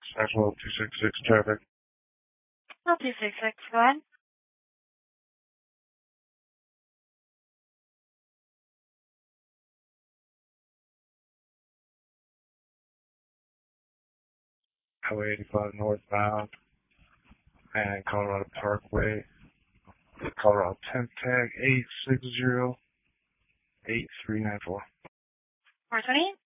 Actual 266 traffic. Well, 266, go ahead. Highway 85 northbound and Colorado Parkway. Colorado temp tag 8608394. 420?